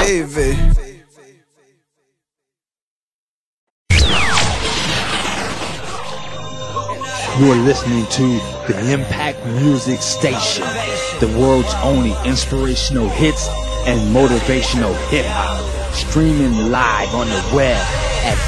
baby. You're listening to the Impact Music Station, the world's only inspirational hits and motivational hip-hop, streaming live on the web at